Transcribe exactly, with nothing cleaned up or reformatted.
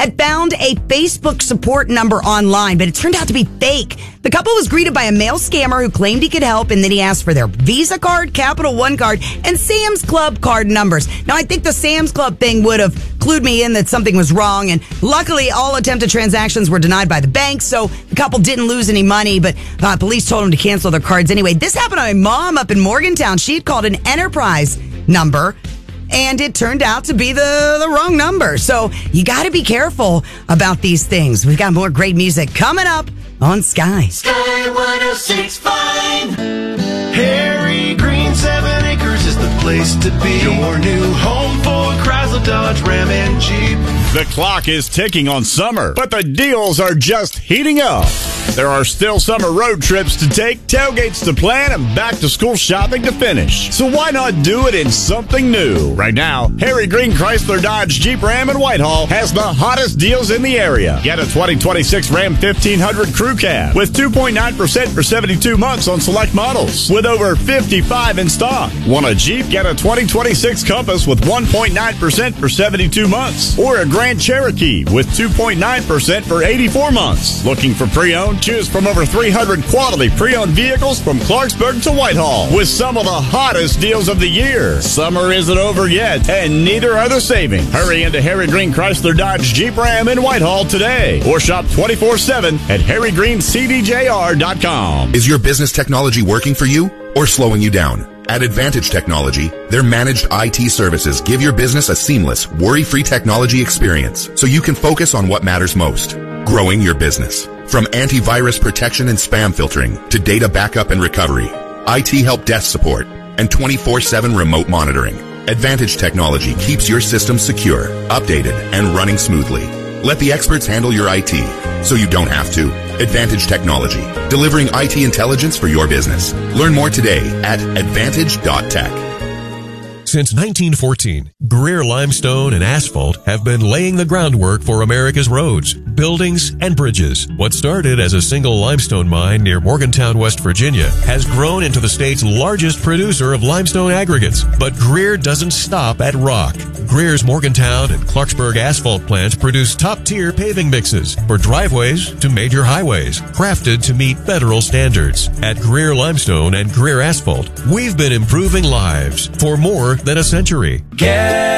had found a Facebook support number online, but it turned out to be fake. The couple was greeted by a male scammer who claimed he could help, and then he asked for their Visa card, Capital One card, and Sam's Club card numbers. Now, I think the Sam's Club thing would have clued me in that something was wrong, and luckily all attempted transactions were denied by the bank, so the couple didn't lose any money, but uh, police told them to cancel their cards anyway. This happened to my mom up in Morgantown. She had called an enterprise number, and it turned out to be the, the wrong number. So you got to be careful about these things. We've got more great music coming up on Sky. Sky one oh six point five. Harry Green, seven acres is the place to be. Your new home for Chrysler, Dodge, Ram, and Jeep. The clock is ticking on summer, but the deals are just heating up. There are still summer road trips to take, tailgates to plan, and back-to-school shopping to finish. So why not do it in something new? Right now, Harry Green Chrysler Dodge Jeep Ram in Whitehall has the hottest deals in the area. Get a twenty twenty-six Ram fifteen hundred Crew Cab with two point nine percent for seventy-two months on select models, with over fifty-five in stock. Want a Jeep? Get a twenty twenty-six Compass with one point nine percent for seventy-two months, or a Grand Cherokee with two point nine percent for eighty-four months. Looking for pre-owned? Choose from over three hundred quality pre-owned vehicles from Clarksburg to Whitehall with some of the hottest deals of the year. Summer isn't over yet, and neither are the savings. Hurry into Harry Green Chrysler Dodge Jeep Ram in Whitehall today, or shop twenty-four seven at harry green c d j r dot com. Is your business technology working for you or slowing you down? At Advantage Technology, their managed I T services give your business a seamless, worry-free technology experience so you can focus on what matters most, growing your business. From antivirus protection and spam filtering to data backup and recovery, I T help desk support, and twenty-four seven remote monitoring, Advantage Technology keeps your system secure, updated, and running smoothly. Let the experts handle your I T so you don't have to. Advantage Technology, delivering I T intelligence for your business. Learn more today at advantage dot tech. Since nineteen fourteen, Greer Limestone and Asphalt have been laying the groundwork for America's roads, buildings, and bridges. What started as a single limestone mine near Morgantown, West Virginia, has grown into the state's largest producer of limestone aggregates. But Greer doesn't stop at rock. Greer's Morgantown and Clarksburg asphalt plants produce top-tier paving mixes for driveways to major highways, crafted to meet federal standards. At Greer Limestone and Greer Asphalt, we've been improving lives for more than a century. Get